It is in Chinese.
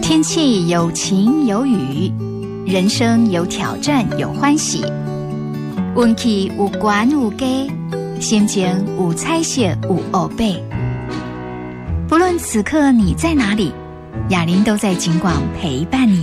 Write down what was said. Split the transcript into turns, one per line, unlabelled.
天气有晴有雨，人生有挑战有欢喜，运气有悬有低，心情有彩色有黑白。不论此刻你在哪里，雅玲都在警广陪伴你。